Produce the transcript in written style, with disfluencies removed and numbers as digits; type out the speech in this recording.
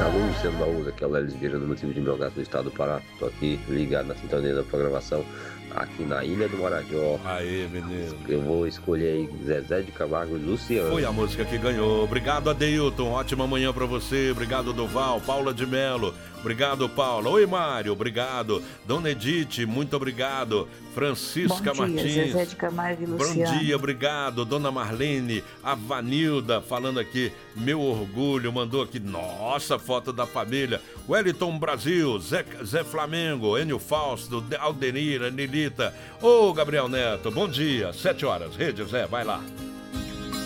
Alô, Luciano da Uza, que é o Lelis Vieira, do município de Melgaço, do estado do Pará. Tô aqui ligado na sintonia da programação aqui na Ilha do Marajó. Aê, menino. Eu vou escolher aí Zezé de Camargo e Luciano. Foi a música que ganhou. Obrigado, Adeilton. Ótima manhã pra você. Obrigado, Doval. Paula de Melo. Obrigado, Paula. Oi, Mário. Obrigado. Dona Edith, muito obrigado. Francisca Bom dia, Martins. Zezé de Camargo e Bom Luciano. dia, obrigado. Dona Marlene, a Vanilda falando aqui, meu orgulho, mandou aqui, nossa, foto da família. Wellington Brasil, Zé Flamengo, Enio Fausto, Aldenir, Anilita. Ô, Gabriel Neto, bom dia, 7 horas. Rede Zé, vai lá.